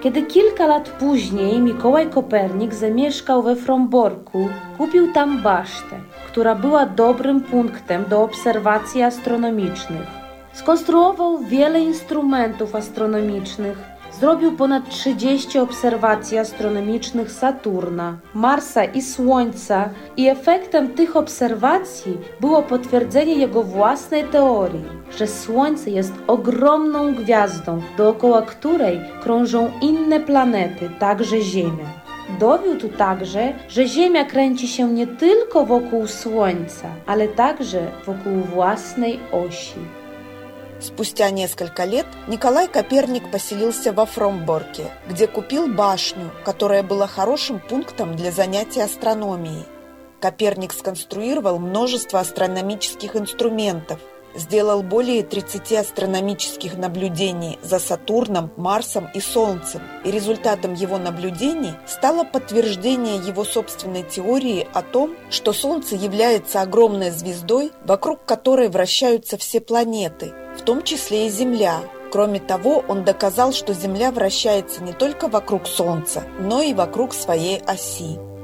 Kiedy kilka lat później Mikołaj Kopernik zamieszkał we Fromborku, kupił tam basztę, która była dobrym punktem do obserwacji astronomicznych. Skonstruował wiele instrumentów astronomicznych, zrobił ponad 30 obserwacji astronomicznych Saturna, Marsa i Słońca i efektem tych obserwacji było potwierdzenie jego własnej teorii, że Słońce jest ogromną gwiazdą, dookoła której krążą inne planety, także Ziemia. Dowiódł także, że Ziemia kręci się nie tylko wokół Słońca, ale także wokół własnej osi. Спустя несколько лет Николай Коперник поселился во Фромборке, где купил башню, которая была хорошим пунктом для занятий астрономией. Коперник сконструировал множество астрономических инструментов, сделал более 30 астрономических наблюдений за Сатурном, Марсом и Солнцем, и результатом его наблюдений стало подтверждение его собственной теории о том, что Солнце является огромной звездой, вокруг которой вращаются все планеты, в том числе и Земля. Кроме того, он доказал, что Земля вращается не только вокруг Солнца, но и вокруг своей оси.